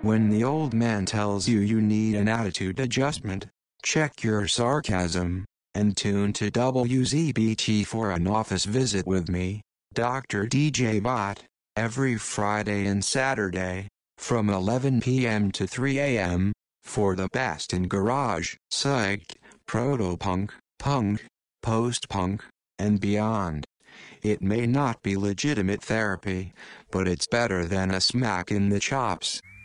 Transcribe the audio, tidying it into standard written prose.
When the old man tells you you need an attitude adjustment, check your sarcasm, and tune to WZBT for an office visit with me, Dr. DJ Bot, every Friday and Saturday, from 11 p.m. to 3 a.m., for the best in garage, psych, proto-punk, punk, post-punk, and beyond. It may not be legitimate therapy, but it's better than a smack in the chops.